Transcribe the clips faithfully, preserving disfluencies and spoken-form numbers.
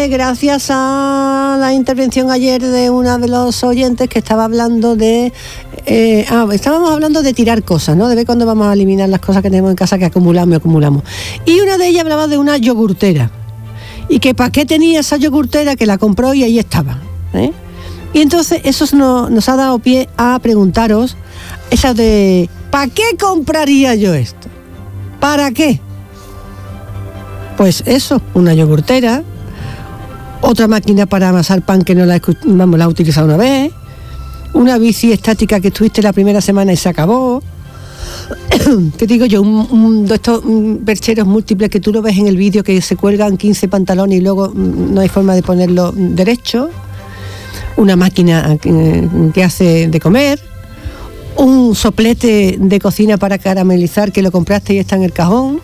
que gracias a la intervención ayer de una de los oyentes que estaba hablando de... Eh, ah, estábamos hablando de tirar cosas, ¿no? De ver cuándo vamos a eliminar las cosas que tenemos en casa que acumulamos y acumulamos. Y una de ellas hablaba de una yogurtera. Y que para qué tenía esa yogurtera, que la compró y ahí estaba, ¿eh? Y entonces eso nos, nos ha dado pie a preguntaros esa de ¿para qué compraría yo esto? ¿Para qué? Pues eso, una yogurtera, otra máquina para amasar pan que no la, vamos, la he utilizado una vez, una bici estática que estuviste la primera semana y se acabó. ¿Qué digo yo? Un, un, de estos un, percheros múltiples que tú lo ves en el vídeo que se cuelgan quince pantalones y luego no hay forma de ponerlo derecho. Una máquina que, que hace de comer, un soplete de cocina para caramelizar que lo compraste y está en el cajón.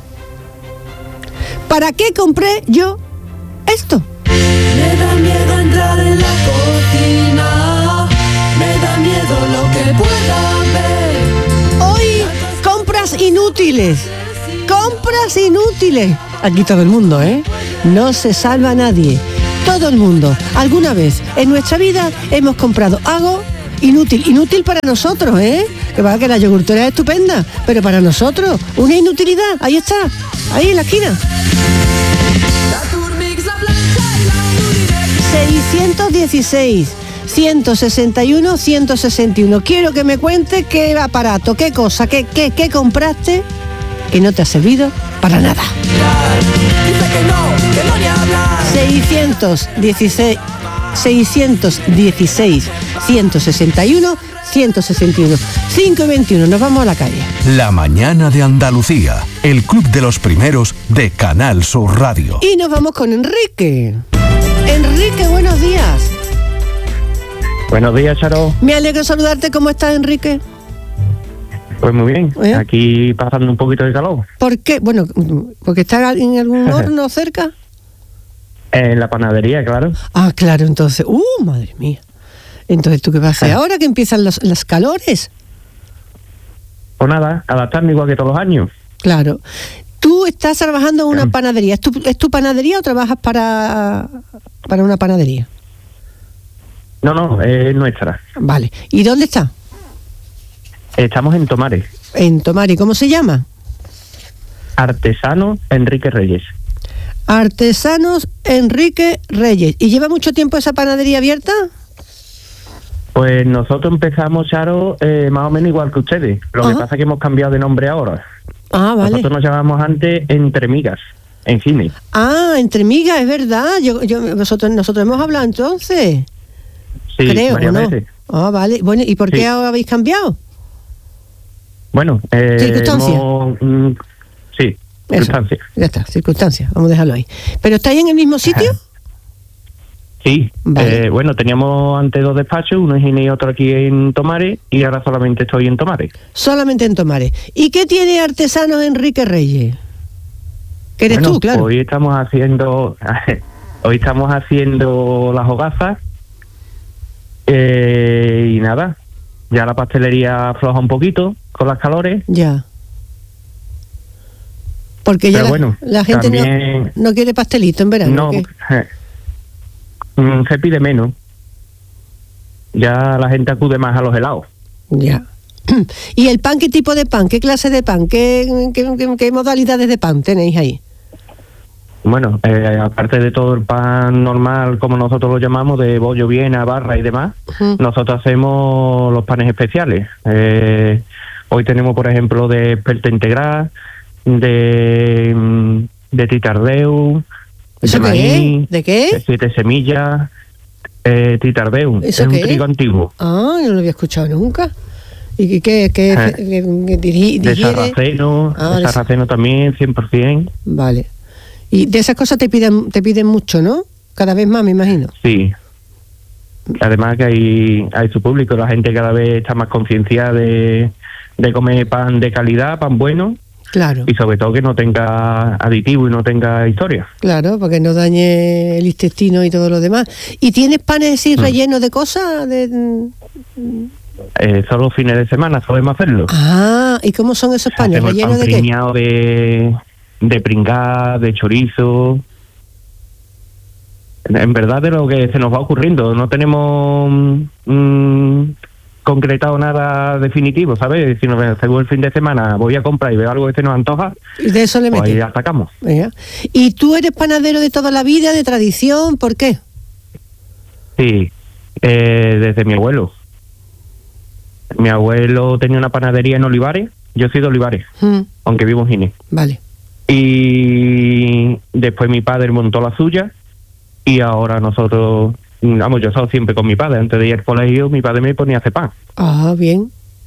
¿Para qué compré yo esto? Me da miedo entrar en la cocina, me da miedo lo que pueda ver. Hoy compras inútiles, compras inútiles. Aquí todo el mundo, ¿eh? No se salva nadie. Todo el mundo, alguna vez en nuestra vida hemos comprado algo inútil, inútil para nosotros, ¿eh? Que va, que la yogurtera es estupenda, pero para nosotros, una inutilidad, ahí está, ahí en la esquina. seiscientos dieciséis, ciento sesenta y uno, ciento sesenta y uno. Quiero que me cuentes qué aparato, qué cosa, qué, qué, qué compraste que no te ha servido para nada. seiscientos dieciséis, seiscientos dieciséis, ciento sesenta y uno, ciento sesenta y uno. cinco y veintiuno, nos vamos a la calle. La mañana de Andalucía, el club de los primeros de Canal Sur Radio. Y nos vamos con Enrique. Enrique, buenos días. Buenos días, Charo. Me alegro saludarte. ¿Cómo estás, Enrique? Pues muy bien, ¿Eh? Aquí pasando un poquito de calor. ¿Por qué? Bueno, ¿porque está en algún horno cerca? En la panadería, claro. Ah, claro, entonces, ¡uh, madre mía! Entonces, ¿tú qué vas a hacer ahora que empiezan los, los calores? Pues nada, adaptarme igual que todos los años. Claro. ¿Tú estás trabajando en una panadería? ¿Es tu, es tu panadería o trabajas para, para una panadería? No, no, es nuestra. Vale. ¿Y dónde está? Estamos en Tomares. En Tomares. ¿Cómo se llama? Artesano Enrique Reyes. Artesanos Enrique Reyes. ¿Y lleva mucho tiempo esa panadería abierta? Pues nosotros empezamos, Charo, eh, más o menos igual que ustedes. Lo Ajá. que pasa es que hemos cambiado de nombre ahora. Ah, vale. Nosotros nos llamamos antes Entre Migas, en cine. Ah, Entre Migas, es verdad. Yo, yo, nosotros, nosotros hemos hablado entonces. Sí, creo, varias ¿no? veces. Ah, vale. Bueno, ¿y por sí. qué habéis cambiado? Bueno, eh, circunstancias. Hemos, mm, sí, circunstancias. Ya está, circunstancias. Vamos a dejarlo ahí. ¿Pero estáis en el mismo sitio? Sí. Vale. Eh, bueno, teníamos antes dos despachos, uno en Gine y otro aquí en Tomares, y ahora solamente estoy en Tomares. Solamente en Tomares. ¿Y qué tiene Artesanos Enrique Reyes? Que eres bueno, tú, claro. Hoy estamos haciendo, hoy estamos haciendo las hogazas. Eh, y nada, ya la pastelería afloja un poquito con las calores. Ya. Porque ya Pero la, bueno, la gente también, no, no quiere pastelito en verano. No, se pide menos. Ya la gente acude más a los helados. Ya. ¿Y el pan, qué tipo de pan? ¿Qué clase de pan? ¿Qué, qué, qué, qué modalidades de pan tenéis ahí? Bueno, eh, aparte de todo el pan normal, como nosotros lo llamamos, de bollo, viena, barra y demás, uh-huh. nosotros hacemos los panes especiales. Eh, hoy tenemos, por ejemplo, de espelta integral, de, de titardeu, ¿Eso de qué maíz, es? ¿De qué? de siete semillas, eh, titardeu. ¿Eso es qué un trigo es? antiguo. Ah, yo no lo había escuchado nunca. ¿Y qué? qué, Eh, qué, qué diri, de sarraceno, ah, de sarraceno también, cien por ciento. Vale. Y de esas cosas te piden te piden mucho, ¿no? Cada vez más, me imagino. Sí. Además que hay, hay su público, la gente cada vez está más concienciada de, de comer pan de calidad, pan bueno. Claro. Y sobre todo que no tenga aditivo y no tenga historia. Claro, porque no dañe el intestino y todo lo demás. ¿Y tienes panes así mm. rellenos de cosas? De... Eh, solo fines de semana podemos hacerlo. Ah, ¿y cómo son esos panes? Hacemos ¿Rellenos pan de qué? de, de pringá, de chorizo. en verdad de lo que se nos va ocurriendo. No tenemos mm, concretado nada definitivo, ¿sabes? Si nos según el fin de semana voy a comprar y veo algo que se nos antoja, y de eso le pues metes. ahí atacamos. Venga. ¿Y tú eres panadero de toda la vida, de tradición? ¿Por qué? Sí, eh, desde mi abuelo. Mi abuelo tenía una panadería en Olivares, yo soy de Olivares, Mm, aunque vivo en Gine. vale. Y después mi padre montó la suya y ahora nosotros, vamos, yo he estado siempre con mi padre. Antes de ir al colegio, mi padre me ponía a hacer pan. Ah, bien.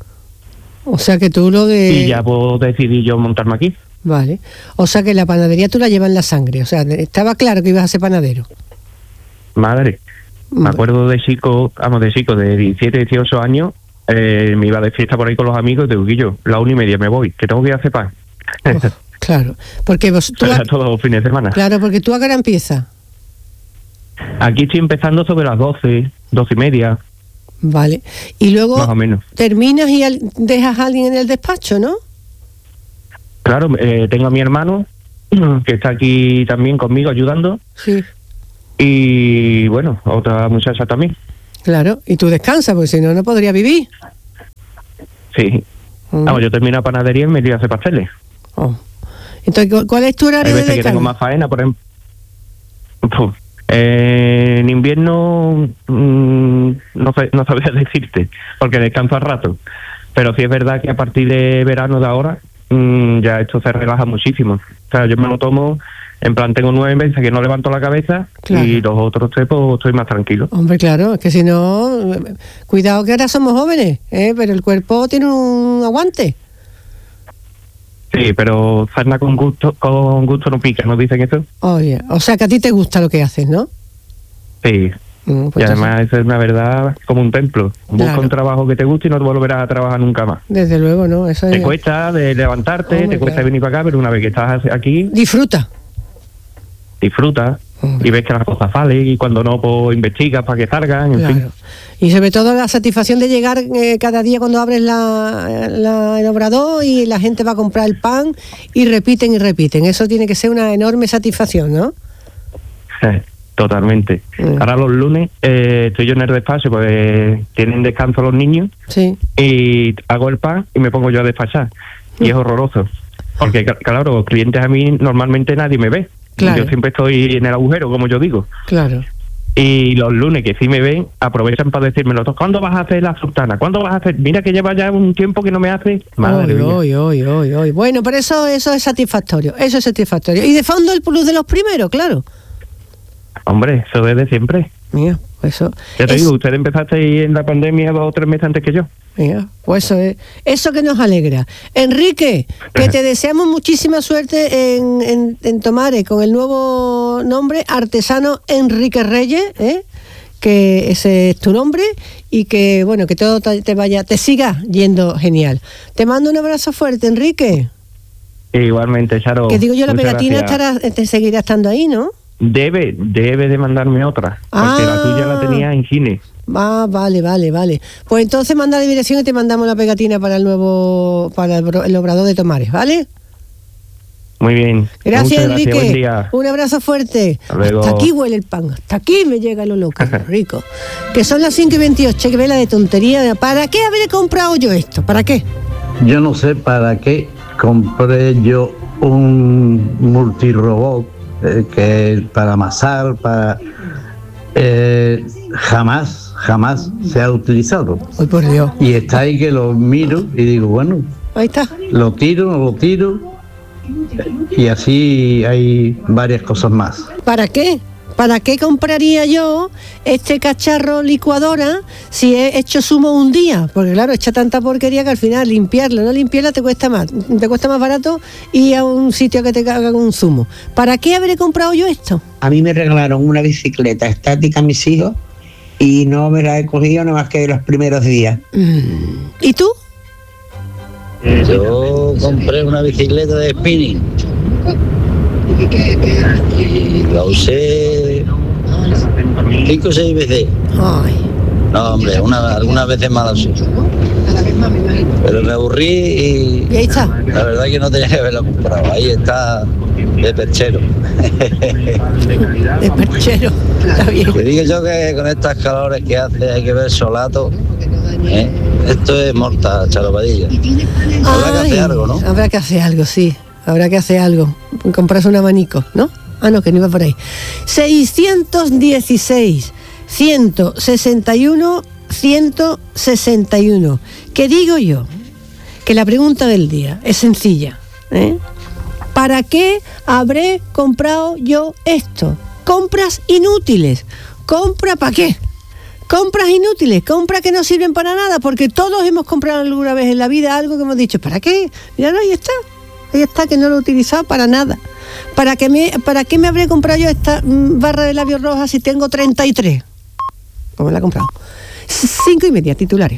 O sea que tú lo de... Y ya pues decidí yo montarme aquí. Vale. O sea que la panadería tú la llevas en la sangre. O sea, estaba claro que ibas a ser panadero. Madre, me Vale. acuerdo de chico, vamos, de chico de diecisiete, dieciocho años, eh, me iba de fiesta por ahí con los amigos, de Uguillo, la una y media me voy, que tengo que ir a hacer pan. Oh, claro. Porque vos, tú... Era todos los fines de semana. Claro, porque tú a qué hora empiezas. Aquí estoy empezando sobre las doce, doce y media, Vale. Y luego más o menos. terminas y al- dejas a alguien en el despacho, ¿no? Claro, eh, tengo a mi hermano, que está aquí también conmigo ayudando, Sí. y bueno, otra muchacha también. Claro. Y tú descansas, porque si no, no podría vivir. Sí. Mm. Vamos, yo termino la panadería y me iría a hacer pasteles. Oh. Entonces, ¿cu- ¿cuál es tu Hay horario de veces que tengo descanso? más faena, por ejemplo. Puf, eh, en invierno mm, no sé, no sabría decirte, porque descanso al rato. Pero sí es verdad que a partir de verano de ahora mm, ya esto se relaja muchísimo. O sea, yo me lo tomo, en plan tengo nueve meses que no levanto la cabeza, Claro. y los otros tres pues estoy más tranquilo. Hombre, claro, es que si no... eh, Cuidado que ahora somos jóvenes, ¿eh? Pero el cuerpo tiene un aguante. Sí, pero sarna con gusto, con gusto no pica, ¿no dicen eso? Oye, o sea que a ti te gusta lo que haces, ¿no? Sí. Mm, pues Y además eso es una verdad como un templo. Busca Claro. un trabajo que te guste y no te volverás a trabajar nunca más. entonces, desde luego, ¿no? Eso Te es... cuesta de levantarte, Hombre, te cuesta claro. venir para acá, pero una vez que estás aquí, Disfruta. disfrutas Hombre. y ves que las cosas salen, y cuando no, pues investigas para que salgan, en fin. Claro. Y sobre todo la satisfacción de llegar eh, cada día cuando abres la, la- el obrador y la gente va a comprar el pan y repiten y repiten. Eso tiene que ser una enorme satisfacción, ¿no? Totalmente. Mm. Ahora los lunes eh, estoy yo en el despacho, pues tienen descanso los niños, Sí. y hago el pan y me pongo yo a despachar. Y es horroroso. Porque, ca- claro, los clientes a mí normalmente nadie me ve. Claro. Yo siempre estoy en el agujero, como yo digo. Claro. Y los lunes que sí me ven, aprovechan para decírmelo. ¿Cuándo vas a hacer la sultana? ¿Cuándo vas a hacer? Mira que lleva ya un tiempo que no me hace. Madre mía. Oy, oy, oy, oy. Bueno, pero eso, eso es satisfactorio. Eso es satisfactorio. Y de fondo el plus de los primeros, claro. Hombre, eso desde siempre. Mira, pues eso. Ya te es- digo, usted empezaste en la pandemia dos o tres meses antes que yo. Mira, pues eso es. Eso que nos alegra. Enrique, que te deseamos muchísima suerte en, en, en Tomares con el nuevo nombre, Artesano Enrique Reyes, ¿eh? Que ese es tu nombre y que, bueno, que todo te te vaya, te siga yendo genial. Te mando un abrazo fuerte, Enrique. Igualmente, Charo. Que digo yo, la muchas pegatina gracias. estará, te seguirá estando ahí, ¿no? Debe, debe de mandarme otra. Porque Ah. la tuya la tenía en Gine. Ah, vale, vale, vale. Pues entonces manda la dirección y te mandamos la pegatina para el nuevo, para el, bro- el obrador de Tomares, ¿vale? Muy bien. Gracias, Muchas Enrique. Gracias, buen día. Un abrazo fuerte. Hasta luego. Hasta aquí huele el pan, hasta aquí me llega lo loco, lo rico. Que son las cinco y veintiocho, que vela de tontería. ¿Para qué habré comprado yo esto? ¿Para qué? Yo no sé para qué compré yo un multirobot eh, que para amasar, para eh, jamás, jamás se ha utilizado. Hoy por Dios. Y está ahí que lo miro y digo, bueno, Ahí está. lo tiro, no lo tiro. Y así hay varias cosas más. ¿Para qué? ¿Para qué compraría yo este cacharro licuadora si he hecho zumo un día? Porque claro, echa tanta porquería que al final limpiarlo, no limpiarla te cuesta más. Te cuesta más barato ir a un sitio que te hagan un zumo. ¿Para qué habré comprado yo esto? A mí me regalaron una bicicleta estática a mis hijos y no me la he cogido nada más que los primeros días. ¿Y tú? Yo compré una bicicleta de spinning y la usé cinco o seis veces. Ay, No, hombre, una, algunas veces más la usé. Pero me aburrí y y ahí está. la verdad que no tenía que haberla comprado. Ahí está de perchero. De perchero, está bien. Te digo yo que con estas calores que hace hay que ver solato, ¿eh? Esto es morta, Charopadilla. Habrá que hacer algo, ¿no? Habrá que hacer algo, sí. Habrá que hacer algo. Comprarse un abanico, ¿no? Ah, no, que no iba por ahí. seiscientos dieciséis, ciento sesenta y uno, ciento sesenta y uno. ¿Qué digo yo? Que la pregunta del día es sencilla, ¿eh? ¿Para qué habré comprado yo esto? Compras inútiles. ¿Compra para qué? Compras inútiles, compras que no sirven para nada, porque todos hemos comprado alguna vez en la vida algo que hemos dicho, ¿para qué? Mira, no, ahí está, ahí está, que no lo he utilizado para nada. ¿Para qué me, para qué me habré comprado yo esta mm, barra de labios roja si tengo treinta y tres? ¿Cómo la he comprado? Cinco y media, titulares.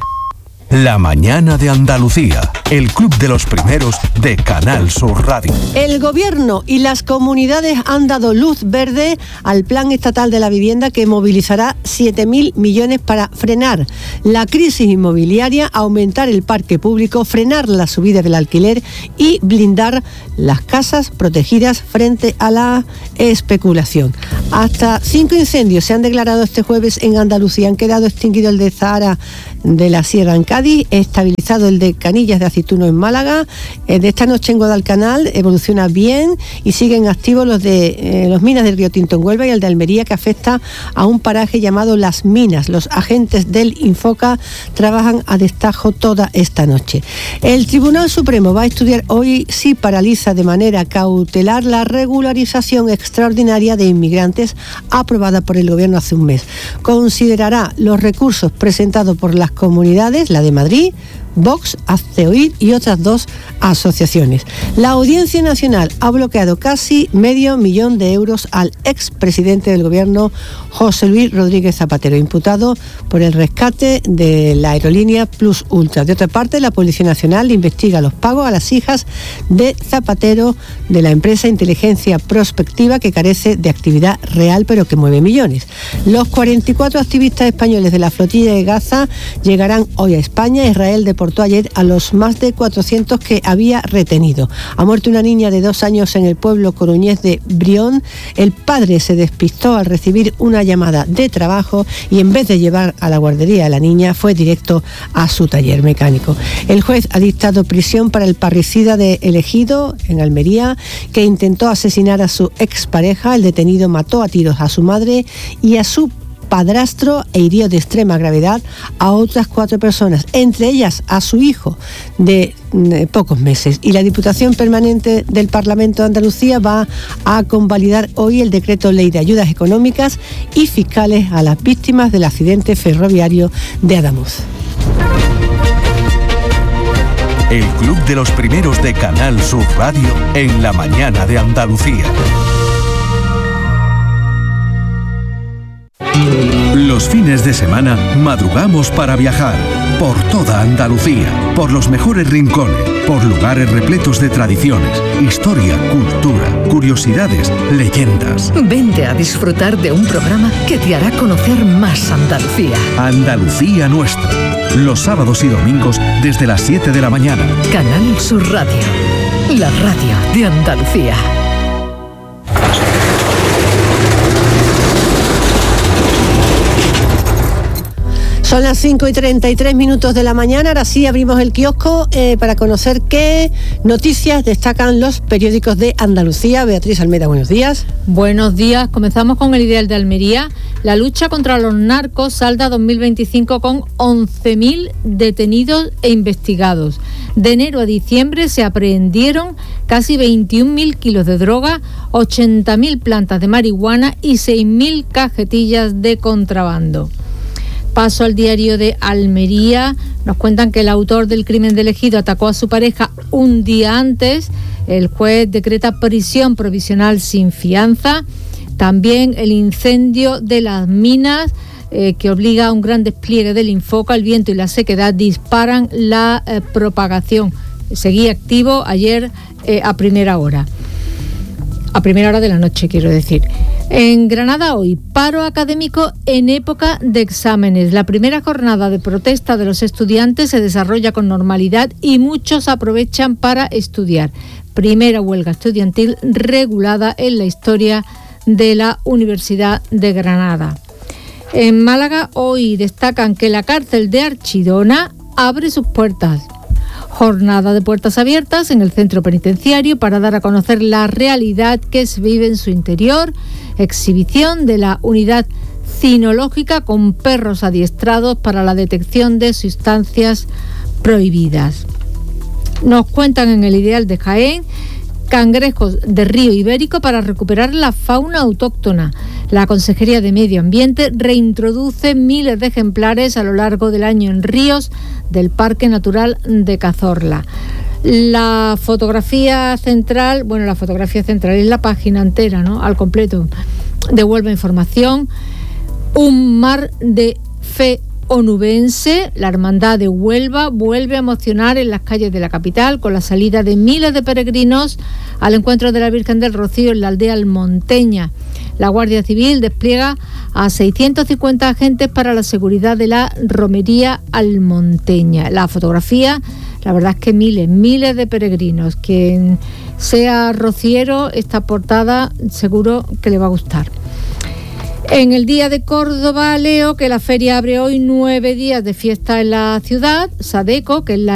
La mañana de Andalucía, el club de los primeros de Canal Sur Radio. El gobierno y las comunidades han dado luz verde al plan estatal de la vivienda que movilizará siete mil millones para frenar la crisis inmobiliaria, aumentar el parque público, frenar la subida del alquiler y blindar las casas protegidas frente a la especulación. Hasta cinco incendios se han declarado este jueves en Andalucía. Han quedado extinguido el de Zahara de la Sierra en Cádiz, estabilizado el de Canillas de Aceituno en Málaga. Eh, de esta noche en Guadalcanal evoluciona bien y siguen activos los de eh, los minas del Río Tinto en Huelva y el de Almería, que afecta a un paraje llamado Las Minas. Los agentes del Infoca trabajan a destajo toda esta noche. El Tribunal Supremo va a estudiar hoy si paraliza de manera cautelar la regularización extraordinaria de inmigrantes aprobada por el Gobierno hace un mes. Considerará los recursos presentados por las comunidades, la de Madrid, Vox, Hazte Oír y otras dos asociaciones. La Audiencia Nacional ha bloqueado casi medio millón de euros al expresidente del Gobierno, José Luis Rodríguez Zapatero, imputado por el rescate de la aerolínea Plus Ultra. De otra parte, la Policía Nacional investiga los pagos a las hijas de Zapatero de la empresa Inteligencia Prospectiva, que carece de actividad real pero que mueve millones. Los cuarenta y cuatro activistas españoles de la flotilla de Gaza llegarán hoy a España. Israel deportó ayer a los más de cuatrocientos que había retenido. Ha muerto una niña de dos años en el pueblo coruñés de Brión. El padre se despistó al recibir una llamada de trabajo y en vez de llevar a la guardería a la niña fue directo a su taller mecánico. El juez ha dictado prisión para el parricida de El Ejido, en Almería, que intentó asesinar a su expareja. El detenido mató a tiros a su madre y a su padrastro e hirió de extrema gravedad a otras cuatro personas, entre ellas a su hijo de, de pocos meses. Y la Diputación Permanente del Parlamento de Andalucía va a convalidar hoy el decreto ley de ayudas económicas y fiscales a las víctimas del accidente ferroviario de Adamuz. El club de los primeros de Canal Sur Radio en la mañana de Andalucía. Los fines de semana madrugamos para viajar por toda Andalucía, por los mejores rincones, por lugares repletos de tradiciones, historia, cultura, curiosidades, leyendas. Vente a disfrutar de un programa que te hará conocer más Andalucía. Andalucía Nuestra, los sábados y domingos desde las siete de la mañana. Canal Sur Radio, la radio de Andalucía. Son las cinco y treinta y tres minutos de la mañana. Ahora sí abrimos el kiosco eh, para conocer qué noticias destacan los periódicos de Andalucía. Beatriz Almeida, buenos días. Buenos días. Comenzamos con el Ideal de Almería. La lucha contra los narcos salda dos mil veinticinco con once mil detenidos e investigados. De enero a diciembre se aprehendieron casi veintiún mil kilos de droga, ochenta mil plantas de marihuana y seis mil cajetillas de contrabando. Paso al diario de Almería. Nos cuentan que el autor del crimen del Ejido atacó a su pareja un día antes. El juez decreta prisión provisional sin fianza. También el incendio de las minas, eh, que obliga a un gran despliegue del Infoca. El viento y la sequedad disparan la eh, propagación. Seguía activo ayer eh, a primera hora. a primera hora de la noche, quiero decir. En Granada hoy, paro académico en época de exámenes. La primera jornada de protesta de los estudiantes se desarrolla con normalidad y muchos aprovechan para estudiar. Primera huelga estudiantil regulada en la historia de la Universidad de Granada. En Málaga hoy destacan que la cárcel de Archidona abre sus puertas. Jornada de puertas abiertas en el centro penitenciario para dar a conocer la realidad que se vive en su interior. Exhibición de la unidad cinológica con perros adiestrados para la detección de sustancias prohibidas. Nos cuentan en el Ideal de Jaén cangrejos de río Ibérico para recuperar la fauna autóctona. La Consejería de Medio Ambiente reintroduce miles de ejemplares a lo largo del año en ríos del Parque Natural de Cazorla. La fotografía central, bueno, la fotografía central es la página entera, ¿no? Al completo. De Huelva Información. Un mar de fe onubense, la Hermandad de Huelva vuelve a emocionar en las calles de la capital con la salida de miles de peregrinos al encuentro de la Virgen del Rocío en la aldea almonteña. La Guardia Civil despliega a seiscientos cincuenta agentes para la seguridad de la romería almonteña. La fotografía, la verdad es que miles, miles de peregrinos. Quien sea rociero, esta portada seguro que le va a gustar. En el Día de Córdoba leo que la feria abre hoy nueve días de fiesta en la ciudad. Sadeco, que es la